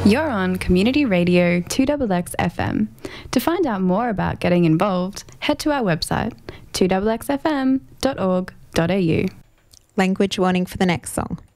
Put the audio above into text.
You're on Community Radio 2XX FM. To find out more about getting involved, head to our website 2xxfm.org.au. Language warning for the next song.